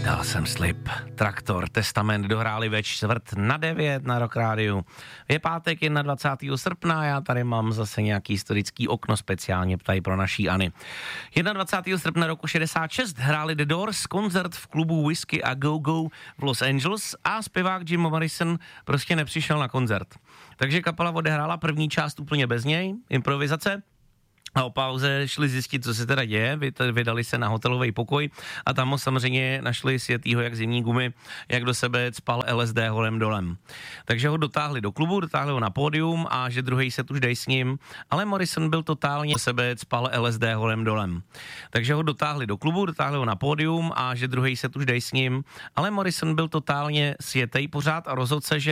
Dal jsem slib. Traktor, Testament dohráli ve 8:45 na Rock Rádiu. Je pátek 21. srpna, já tady mám zase nějaký historický okno speciálně tady pro naší Ani. 21. srpna roku 66 hráli The Doors koncert v klubu Whiskey a Go Go v Los Angeles a zpěvák Jim Morrison prostě nepřišel na koncert. Takže kapela odehrála první část úplně bez něj, improvizace. A o pauze šli zjistit, co se teda děje, vydali se na hotelový pokoj a tam ho samozřejmě našli světýho jak zimní gumy, jak do sebe cpal LSD holem dolem. Takže ho dotáhli do klubu, dotáhli ho na pódium a že druhý set už dej s ním, ale Morrison byl totálně do sebe cpal LSD holem dolem. Takže ho dotáhli do klubu, dotáhli ho na pódium a že druhý set už dej s ním, ale Morrison byl totálně světej pořád a rozhodl se, že